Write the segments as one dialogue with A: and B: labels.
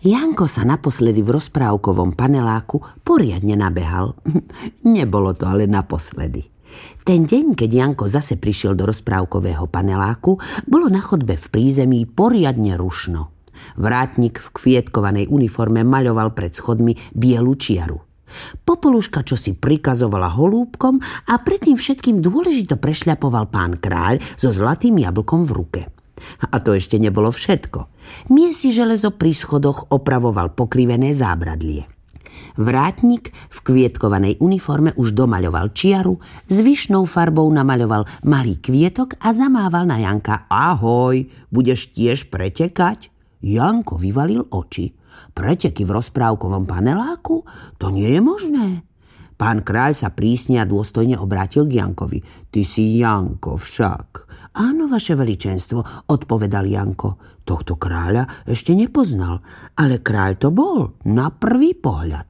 A: Janko sa naposledy v rozprávkovom paneláku poriadne nabehal. Nebolo to ale naposledy. Ten deň, keď Janko zase prišiel do rozprávkového paneláku, bolo na chodbe v prízemí poriadne rušno. Vrátnik v kvietkovanej uniforme maľoval pred schodmi bielu čiaru. Popoluška čosi prikazovala holúbkom a predtým všetkým dôležito prešľapoval pán kráľ so zlatým jablkom v ruke. A to ešte nebolo všetko. Miesi železo pri schodoch opravoval pokrivené zábradlie. Vrátnik v kvietkovanej uniforme už domaľoval čiaru, zvyšnou farbou namaľoval malý kvietok a zamával na Janka. Ahoj, budeš tiež pretekať? Janko vyvalil oči. Preteky v rozprávkovom paneláku? To nie je možné. Pán kráľ sa prísne a dôstojne obrátil k Jankovi. Ty si Janko však. Áno, vaše veličenstvo, odpovedal Janko. Tohto kráľa ešte nepoznal, ale kráľ to bol na prvý pohľad.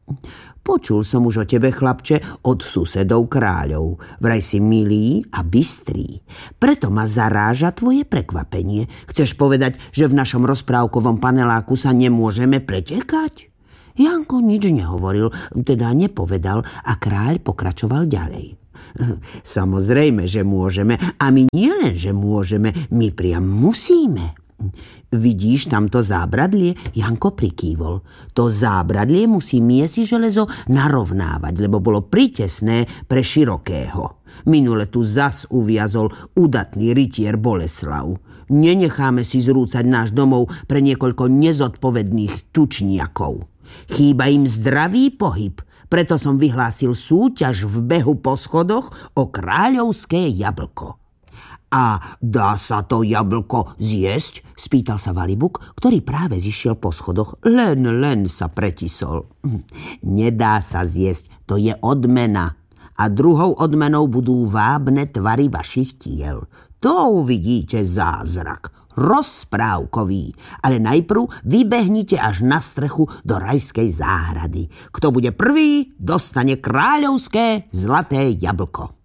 A: Počul som už o tebe, chlapče, od susedov kráľov. Vraj si milý a bystrý. Preto ma zaráža tvoje prekvapenie. Chceš povedať, že v našom rozprávkovom paneláku sa nemôžeme pretekať? Janko nič nehovoril, teda nepovedal a kráľ pokračoval ďalej. Samozrejme, že môžeme. A my nie len, že môžeme, my priam musíme. Vidíš tamto zábradlie? Janko prikývol. To zábradlie musí miesi železo narovnávať, lebo bolo pritesné pre širokého. Minule tu zas uviazol udatný rytier Boleslav. Nenecháme si zrúcať náš domov pre niekoľko nezodpovedných tučniakov. Chýba im zdravý pohyb, preto som vyhlásil súťaž v behu po schodoch o kráľovské jablko. A dá sa to jablko zjesť? Spýtal sa Valibuk, ktorý práve zišiel po schodoch. Len sa pretisol. Nedá sa zjesť, to je odmena. A druhou odmenou budú vábne tvary vašich tiel. To uvidíte zázrak. Rozprávkový. Ale najprv vybehnite až na strechu do rajskej záhrady. Kto bude prvý, dostane kráľovské zlaté jablko.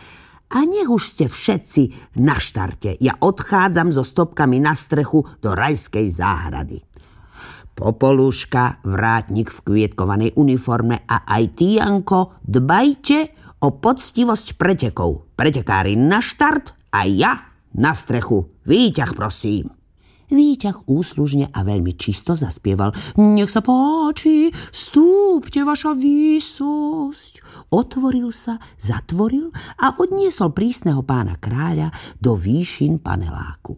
A: A nech už ste všetci na štarte. Ja odchádzam so stopkami na strechu do rajskej záhrady. Popoluška, vrátnik v kvietkovanej uniforme a aj ty, Janko, dbajte o poctivosť pretekov. Pretekári na štart a ja na strechu. Výťah, prosím. Výťah úslužne a veľmi čisto zaspieval. Nech sa páči, vstúpte, vaša výsosť. Otvoril sa, zatvoril a odniesol prísneho pána kráľa do výšin paneláku.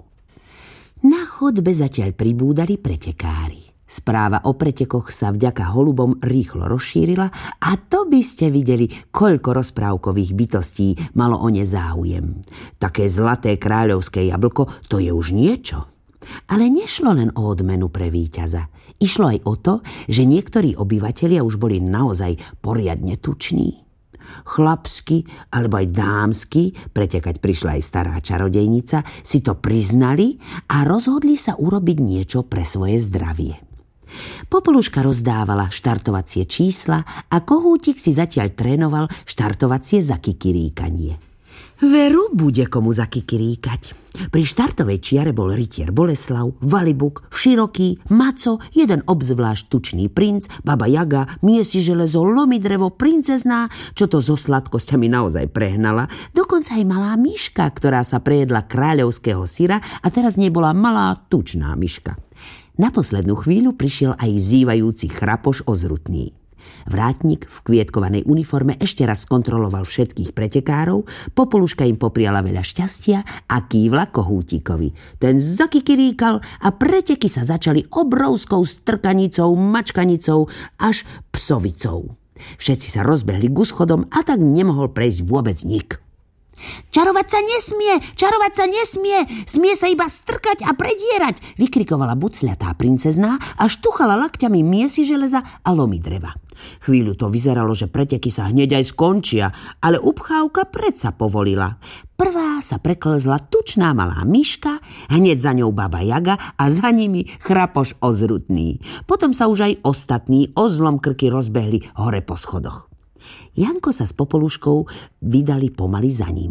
A: Na chodbe zatiaľ pribúdali pretekári. Správa o pretekoch sa vďaka holubom rýchlo rozšírila a to by ste videli, koľko rozprávkových bytostí malo o ne záujem. Také zlaté kráľovské jablko, to je už niečo. Ale nešlo len o odmenu pre víťaza. Išlo aj o to, že niektorí obyvatelia už boli naozaj poriadne tuční. Chlapsky, alebo aj dámsky, pretekať prišla aj stará čarodejnica, si to priznali a rozhodli sa urobiť niečo pre svoje zdravie. Popoluška rozdávala štartovacie čísla a kohútik si zatiaľ trénoval štartovacie zakikiríkanie. Veru bude komu zakikiríkať. Pri štartovej čiare bol rytier Boleslav, Valibuk, Široký, Maco, jeden obzvlášť tučný princ, baba Jaga, miesi železo, lomidrevo, princezná, čo to so sladkosťami naozaj prehnala, dokonca aj malá myška, ktorá sa prejedla kráľovského syra a teraz nebola malá tučná myška. Na poslednú chvíľu prišiel aj zývajúci Chrapoš Ozrutný. Vrátnik v kvietkovanej uniforme ešte raz skontroloval všetkých pretekárov, Popoluška im popriala veľa šťastia a kývla kohútikovi. Ten zakikiríkal a preteky sa začali obrovskou strkanicou, mačkanicou až psovicou. Všetci sa rozbehli ku schodom a tak nemohol prejsť vôbec nik. Čarovať sa nesmie, smie sa iba strkať a predierať, vykrikovala bucľatá princezná a štuchala lakťami miesi železa a lomidreva. Chvíľu to vyzeralo, že preteky sa hneď aj skončia, ale upchávka predsa povolila. Prvá sa preklzla tučná malá myška, hneď za ňou baba Jaga a za nimi Chrapoš Ozrutný. Potom sa už aj ostatní o zlom krky rozbehli hore po schodoch. Janko sa s Popoluškou vydali pomaly za nimi.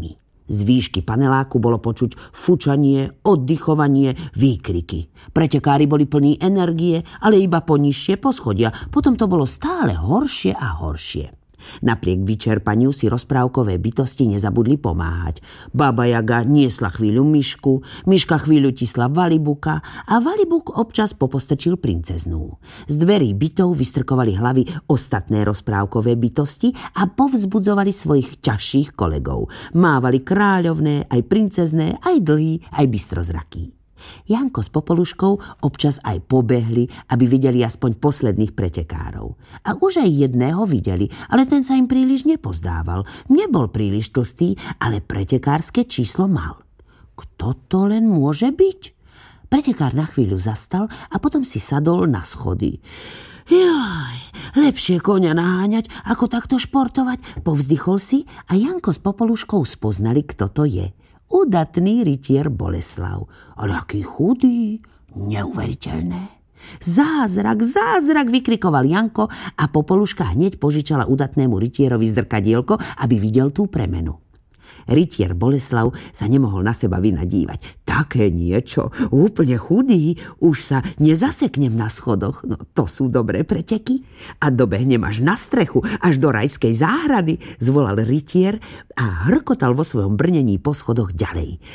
A: Z výšky paneláku bolo počuť fučanie, oddychovanie, výkriky. Pretekári boli plní energie, ale iba po nižšie poschodia. Potom to bolo stále horšie a horšie. Napriek vyčerpaniu si rozprávkové bytosti nezabudli pomáhať. Baba Jaga niesla chvíľu Myšku, Myška chvíľu tisla Valibuka a Valibuk občas popostrčil princeznú. Z dverí bytov vystrkovali hlavy ostatné rozprávkové bytosti a povzbudzovali svojich ťažších kolegov. Mávali kráľovné, aj princezné, aj dlhý, aj bystrozraký. Janko s Popoluškou občas aj pobehli, aby videli aspoň posledných pretekárov. A už aj jedného videli, ale ten sa im príliš nepozdával. Nebol príliš tlstý, ale pretekárske číslo mal. Kto to len môže byť? Pretekár na chvíľu zastal a potom si sadol na schody. Joj, lepšie koňa naháňať, ako takto športovať, povzdychol si a Janko s Popoluškou spoznali, kto to je. Udatný rytier Boleslav. Ale aký chudý, neuveriteľné. Zázrak, zázrak, vykrikoval Janko a Popoluška hneď požičala udatnému rytierovi zrkadielko, aby videl tú premenu. Rytier Boleslav sa nemohol na seba vynadívať. Také niečo, úplne chudý, už sa nezaseknem na schodoch. No to sú dobré preteky. A dobehnem až na strechu, až do rajskej záhrady, zvolal rytier a hrkotal vo svojom brnení po schodoch ďalej.